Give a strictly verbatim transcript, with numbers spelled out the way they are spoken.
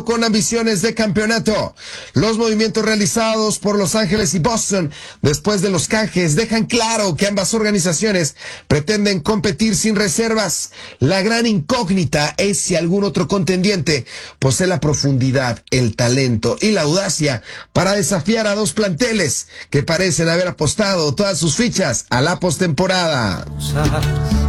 con ambiciones de campeonato. Los movimientos realizados por Los Ángeles y Boston después de los canjes dejan claro que ambas organizaciones pretenden competir sin reservas. La gran incógnita es si algún otro contendiente posee la profundidad, el talento y la audacia para desafiar a dos planteles que parecen haber apostado todas sus fichas a la postemporada.